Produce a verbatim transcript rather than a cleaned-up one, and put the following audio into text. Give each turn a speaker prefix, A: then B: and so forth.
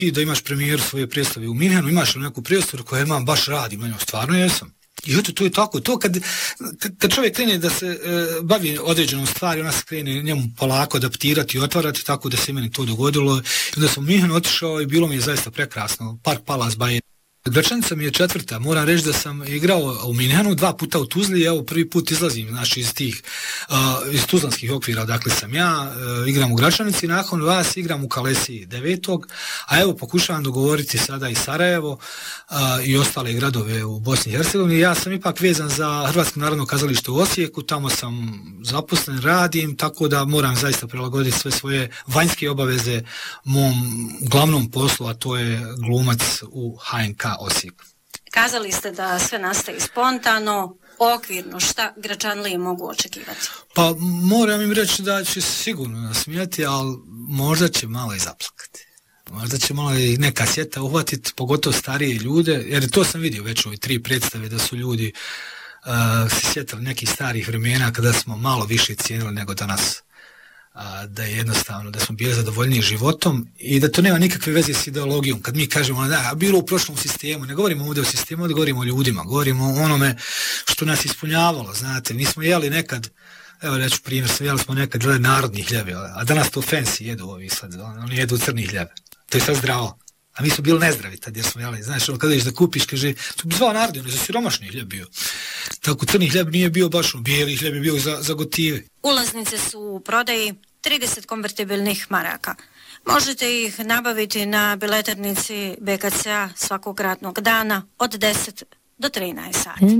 A: i da imaš premijeru svoje predstave u Minhenu, imaš li neku predstavu koju imam, baš radim, ja, stvarno jesam. I eto, to je tako. To kad, kad čovjek krene da se e, bavi određenom stvari, ona se krene njemu polako adaptirati i otvarati, tako da se meni to dogodilo. I onda sam u Minhen otišao i bilo mi je zaista prekrasno. Park Palace Bayer. Gračanica mi je četvrta, moram reći da sam igrao u Minhenu, dva puta u Tuzli, evo prvi put izlazim, znači iz tih, uh, iz tuzlanskih okvira, dakle sam ja, uh, igram u Gračanici, nakon vas igram u Kalesiji devetog, a evo pokušavam dogovoriti sada i Sarajevo uh, i ostale gradove u Bosni i Hercegovini. Ja sam ipak vezan za Hrvatsko narodno kazalište u Osijeku, tamo sam zaposlen, radim, tako da moram zaista prilagoditi sve svoje vanjske obaveze mom glavnom poslu, a to je glumac u H N K Osijek.
B: Kazali ste da sve nastaje spontano, okvirno, šta Gračanlije mogu očekivati?
A: Pa moram im reći da će se sigurno nasmijati, ali možda će malo i zaplakati. Možda će malo i neka sjeta uhvatiti, pogotovo starije ljude, jer to sam vidio već u ovoj tri predstave da su ljudi uh, se sjetili nekih starih vremena kada smo malo više cijenili nego danas. A, da je jednostavno, da smo bili zadovoljniji životom i da to nema nikakve veze s ideologijom. Kad mi kažemo da, bilo u prošlom sistemu, ne govorimo ovdje o sistemu, ovdje govorimo o ljudima, govorimo o onome što nas ispunjavalo, znate. Mi smo jeli nekad, evo reću primjer, jeli smo nekad jeli narodnih hljebe, a danas to fancy jedu ovi sad, oni jedu crnih hljebe. To je sad zdravo. A mi smo bili nezdravi tad jer smo jeli, znaš, ono kada ješ da kupiš, kaže, to bi zvao narodi, ono je za siromašni hljeb bio. Tako crni hljeb nije bio baš, bijeli hljeb je bio za, za gotive.
B: Ulaznice su u prodaji trideset konvertibilnih maraka. Možete ih nabaviti na bileternici B K C-a svakog radnog dana od deset do trinaest sati.